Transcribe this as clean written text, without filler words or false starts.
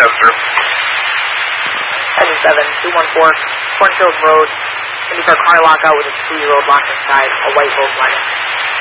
214, Cornfield Road, IndyCar car lockout with a 2-year-old locked inside, a white Volkswagen.